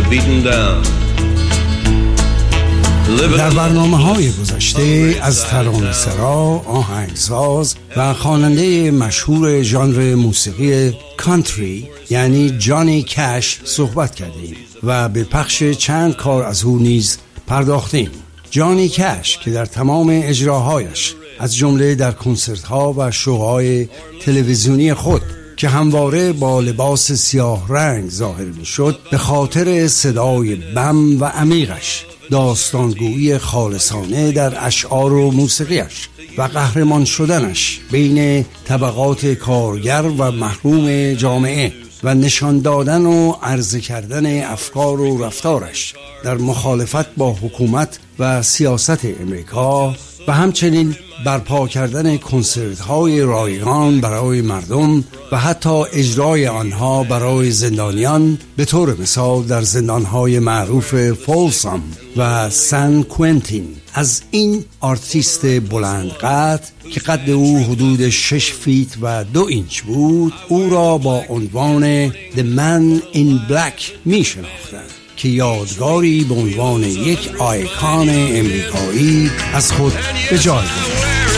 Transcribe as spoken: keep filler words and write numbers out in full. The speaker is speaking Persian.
beaten down. در برنامه‌های گذشته از ترانه‌سرا، آهنگساز و خواننده مشهور ژانر موسیقی کانتری یعنی جانی کش صحبت کردیم و به پخش چند کار از او نیز پرداختیم. جانی کش که در تمام اجراهایش از جمله در کنسرت‌ها و شوهای تلویزیونی خود که همواره با لباس سیاه رنگ ظاهر می‌شد، به خاطر صدای بم و عمیقش، داستانگویی خالصانه در اشعار و موسیقیش و قهرمان شدنش بین طبقات کارگر و محروم جامعه و نشان دادن و عرضه کردن افکار و رفتارش در مخالفت با حکومت و سیاست امریکا و همچنین برپا کردن کنسرت‌های رایگان برای مردم و حتی اجرای آنها برای زندانیان، به طور مثال در زندان‌های معروف فولسام و سن کوئنتین. از این آرتیست بلند قد که قد او حدود شش فیت و دو اینچ بود، او را با عنوان The Man in Black می شناختند که یادگاری به عنوان یک آیکان امریکایی از خود به جای گذاشت.